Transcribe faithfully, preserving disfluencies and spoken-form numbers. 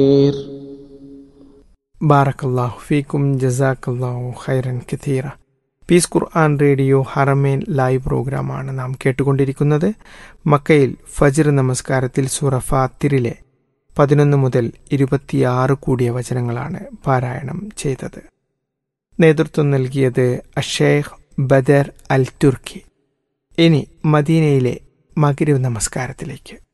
ബാറക്കല്ലാഹു ഫീക്കും ജസാക്കല്ലാഹു ഖൈറൻ കതീറ. പീസ് ഖുർആൻ റേഡിയോ ഹറമേൻ ലൈവ് പ്രോഗ്രാമാണ് നാം കേട്ടുകൊണ്ടിരിക്കുന്നത്. മക്കയിൽ ഫജ്ർ നമസ്കാരത്തിൽ സൂറ ഫാത്തിറിലെ പതിനൊന്ന് മുതൽ ഇരുപത്തിയാറ് കൂടിയ വചനങ്ങളാണ് പാരായണം ചെയ്തത്. നേതൃത്വം നൽകിയത് അഷേഖ് ബദർ അൽ തുർക്കി. ഇനി മദീനയിലെ മഗ്രിബ് നമസ്കാരത്തിലേക്ക്.